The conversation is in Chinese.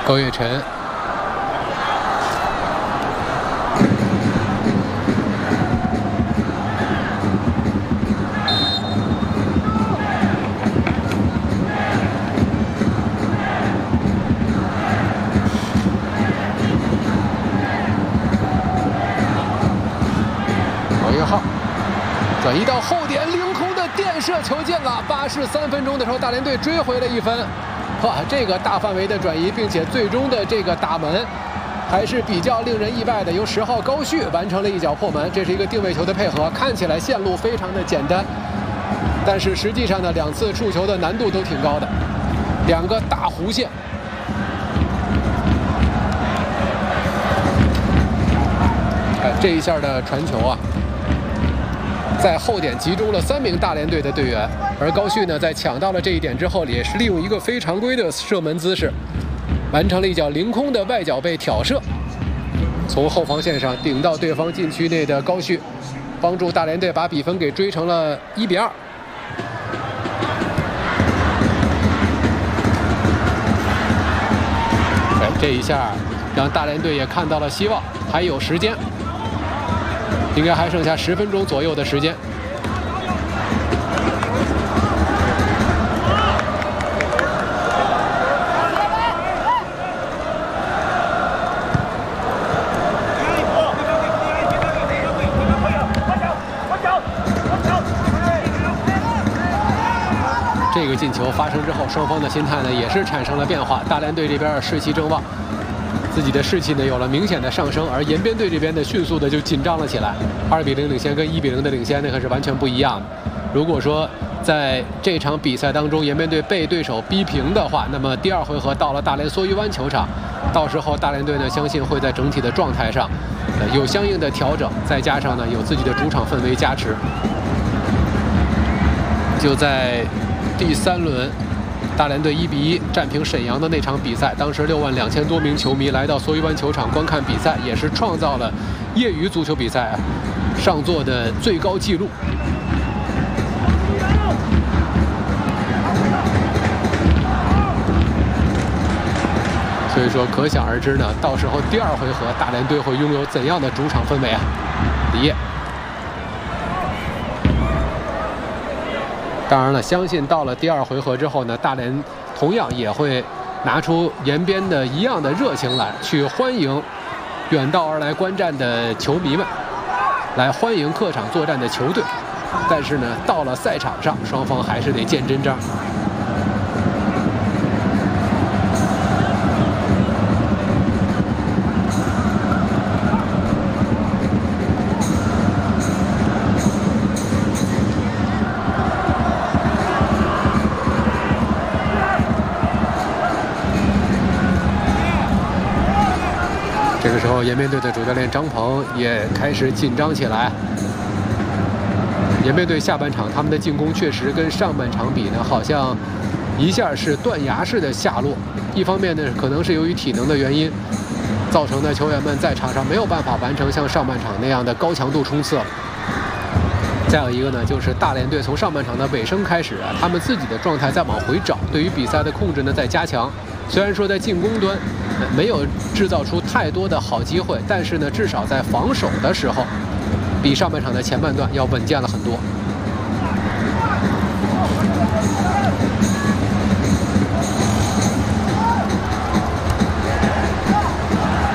高岳晨，王1号转移到后点，凌空的垫射球进了。83分钟的时候，大连队追回了1分。 哇，这个大范围的转移，并且最终的这个打门，还是比较令人意外的，由10号高旭完成了一脚破门。这是一个定位球的配合，看起来线路非常的简单，但是实际上呢，2次触球的难度都挺高的，2个大弧线。这一下的传球啊，在后点集中了3名大连队的队员。 而高旭呢，在抢到了这一点之后，也是利用一个非常规的射门姿势，完成了一脚凌空的外脚背挑射，从后防线上顶到对方禁区内的高旭，帮助大连队把比分给追成了1比2。这一下让大连队也看到了希望，还有时间，应该还剩下10分钟左右的时间。 这个进球发生之后，双方的心态呢也是产生了变化。大连队这边士气正旺，自己的士气呢有了明显的上升，而延边队这边呢迅速的就紧张了起来。2比0领先跟1比0的领先那可是完全不一样的。如果说在这场比赛当中延边队被对手逼平的话，那么第2回合到了大连梭鱼湾球场，到时候大连队呢相信会在整体的状态上，有相应的调整，再加上呢有自己的主场氛围加持，就在。 第3轮，大连队1比1战平沈阳的那场比赛，当时62000多名球迷来到梭鱼湾球场观看比赛，也是创造了业余足球比赛上座的最高纪录。所以说，可想而知呢，到时候第2回合，大连队会拥有怎样的主场氛围啊？李烨。 当然了，相信到了第2回合之后呢，大连同样也会拿出延边的一样的热情来，去欢迎远道而来观战的球迷们，来欢迎客场作战的球队。但是呢，到了赛场上，双方还是得见真章。这个时候，延边队的主教练张鹏也开始紧张起来。延边队下半场他们的进攻确实跟上半场比呢，好像一下是断崖式的下落。一方面呢，可能是由于体能的原因，造成的球员们在场上没有办法完成像上半场那样的高强度冲刺了。再有一个呢，就是大连队从上半场的尾声开始啊，他们自己的状态在往回找，对于比赛的控制呢在加强。虽然说在进攻端没有制造出太多的好机会，但是呢，至少在防守的时候，比上半场的前半段要稳健了很多。